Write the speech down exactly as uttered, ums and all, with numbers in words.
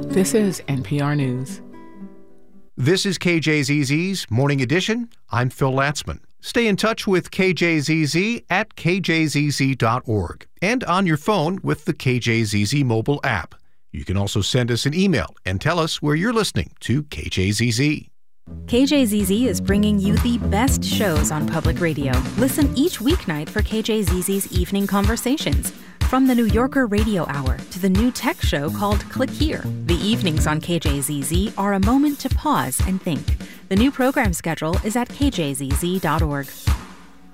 This is N P R News. This is K J Z Z's Morning Edition. I'm Phil Latzman. Stay in touch with K J Z Z at k j z z dot org and on your phone with the K J Z Z mobile app. You can also send us an email and tell us where you're listening to K J Z Z. K J Z Z is bringing you the best shows on public radio. Listen each weeknight for K J Z Z's Evening Conversations. From the New Yorker Radio Hour to the new tech show called Click Here, the evenings on K J Z Z are a moment to pause and think. The new program schedule is at k j z z dot org.